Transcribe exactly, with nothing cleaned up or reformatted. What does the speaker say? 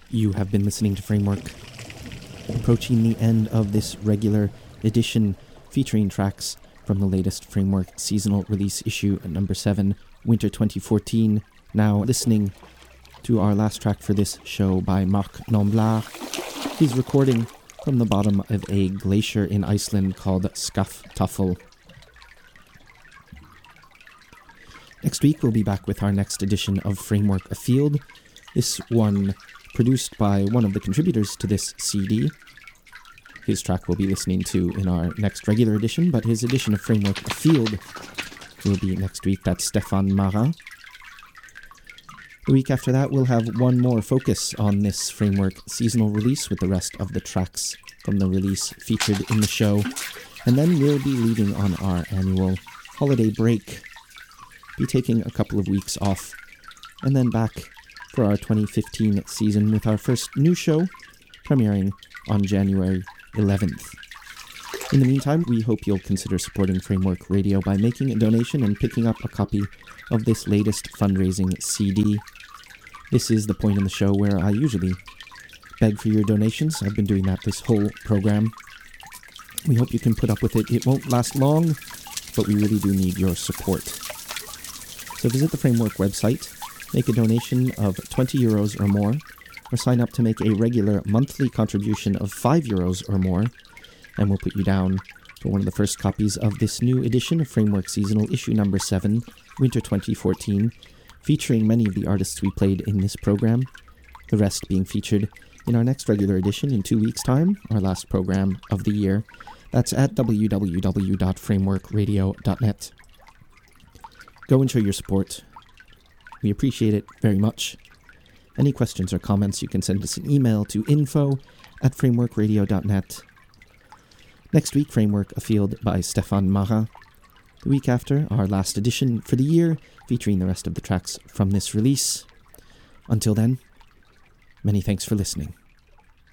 You have been listening to Framework, approaching the end of this regular edition featuring tracks from the latest Framework seasonal release issue number seven, Winter twenty fourteen. Now listening to our last track for this show by Mark Nomblard. He's recording from the bottom of a glacier in Iceland called Skaftafell. Next week we'll be back with our next edition of Framework Afield. This one produced by one of the contributors to this C D. His track we'll be listening to in our next regular edition, but his edition of Framework Afield will be next week. That's Stéphane Marin. The week after that, we'll have one more focus on this Framework seasonal release with the rest of the tracks from the release featured in the show. And then we'll be leaving on our annual holiday break, be taking a couple of weeks off, and then back for our twenty fifteen season with our first new show premiering on January eleventh. In the meantime, we hope you'll consider supporting Framework Radio by making a donation and picking up a copy of this latest fundraising C D. This is the point in the show where I usually beg for your donations. I've been doing that this whole program. We hope you can put up with it. It won't last long, but we really do need your support. So visit the Framework website, make a donation of twenty euros or more, or sign up to make a regular monthly contribution of five euros or more, and we'll put you down for one of the first copies of this new edition of Framework Seasonal Issue Number seven, Winter twenty fourteen, featuring many of the artists we played in this program, the rest being featured in our next regular edition in two weeks' time, our last program of the year. That's at w w w dot framework radio dot net. Go and show your support. We appreciate it very much. Any questions or comments, you can send us an email to info at framework radio dot net. Next week, Framework Afield by Stéphane Marin. The week after, our last edition for the year, featuring the rest of the tracks from this release. Until then, many thanks for listening.